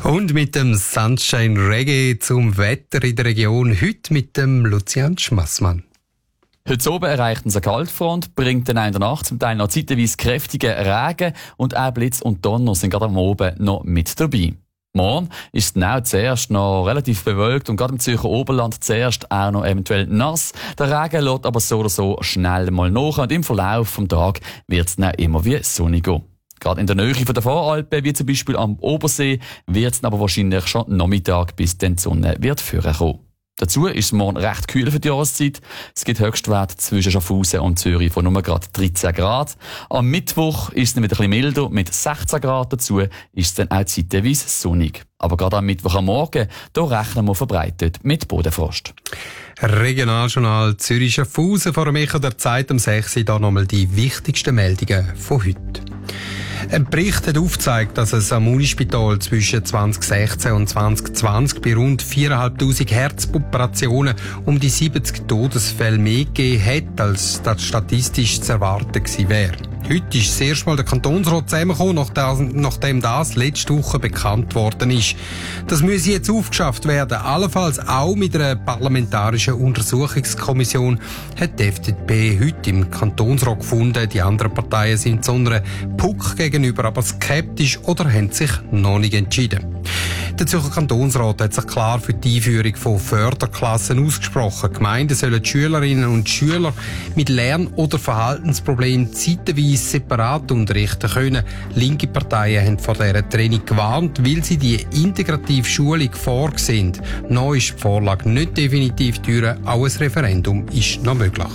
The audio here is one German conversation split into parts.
Und mit dem Sunshine Reggae zum Wetter in der Region. Heute mit dem Lucian Schmassmann. Heute oben erreicht uns eine Kaltfront, bringt dann in der Nacht zum Teil noch zeitweise kräftigen Regen und auch Blitz und Donner sind gerade am Oben noch mit dabei. Morgen ist genau zuerst noch relativ bewölkt und gerade im Zürcher Oberland zuerst auch noch eventuell nass. Der Regen lässt aber so oder so schnell mal nach und im Verlauf des Tages wird es dann immer wie sonniger. Gerade in der Nähe der Voralpen, wie zum Beispiel am Obersee, wird es aber wahrscheinlich schon Nachmittag, bis dann die Sonne wird vorkommen. Dazu ist es morgen recht kühl für die Jahreszeit. Es gibt Höchstwerte zwischen Schaffhausen und Zürich von nur gerade 13 Grad. Am Mittwoch ist es dann wieder ein bisschen milder, mit 16 Grad dazu ist es dann auch zeitweise sonnig. Aber gerade am Mittwoch am Morgen, da rechnen wir verbreitet mit Bodenfrost. Regionaljournal Zürich-Schaffhausen vor dem Echo der Zeit um 6 Uhr. Hier nochmal die wichtigsten Meldungen von heute. Ein Bericht hat aufgezeigt, dass es am Unispital zwischen 2016 und 2020 bei rund 4'500 Herzoperationen um die 70 Todesfälle mehr gegeben hat, als das statistisch zu erwarten gewesen wäre. Heute ist das erste Mal der Kantonsrat zusammengekommen, nachdem das letzte Woche bekannt worden ist. Das müsse jetzt aufgeschafft werden, allenfalls auch mit einer parlamentarischen Untersuchungskommission, hat die FDP heute im Kantonsrat gefunden. Die anderen Parteien sind so einer Puck gegenüber aber skeptisch oder haben sich noch nicht entschieden. Der Zürcher Kantonsrat hat sich klar für die Einführung von Förderklassen ausgesprochen. Gemeinden sollen die Schülerinnen und Schüler mit Lern- oder Verhaltensproblemen zeitweise separat unterrichten können. Linke Parteien haben vor dieser Trennung gewarnt, weil sie die integrative Schulung vorsehen. Noch ist die Vorlage nicht definitiv durch, auch ein Referendum ist noch möglich.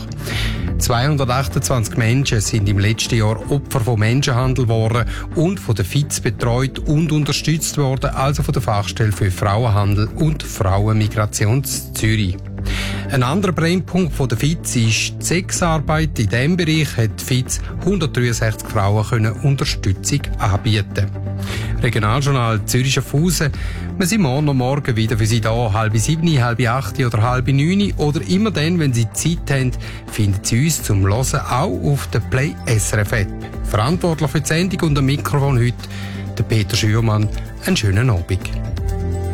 228 Menschen sind im letzten Jahr Opfer von Menschenhandel geworden und von der FIZ betreut und unterstützt worden, also von der Fachstelle für Frauenhandel und Frauenmigration Zürich. Ein anderer Brennpunkt von der FIZ ist die Sexarbeit. In diesem Bereich hat die FIZ 163 Frauen können Unterstützung anbieten. Regionaljournal Zürich-Schaffhausen. Wir sind morgen wieder für Sie da, 6:30, 7:30 oder 8:30 oder immer dann, wenn Sie Zeit haben, finden Sie uns zum Hören auch auf der Play SRF App. Verantwortlich für die Sendung und am Mikrofon heute der Peter Schürmann. Einen schönen Abend.